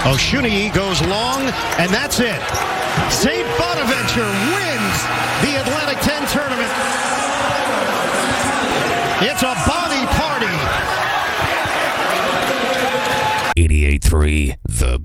Oshunyi goes long, and that's it. St. Bonaventure wins the Atlantic 10 tournament. It's a Bonnie party. 88.3 The